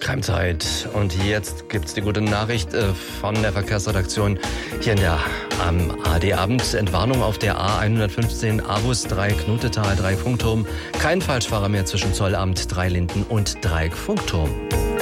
Keimzeit. Und jetzt gibt's die gute Nachricht von der Verkehrsredaktion hier am AD-Abend. Entwarnung auf der A115 Avus 3 Knutetal, Dreieck Funkturm. Kein Falschfahrer mehr zwischen Zollamt, Dreilinden und Dreieck Funkturm.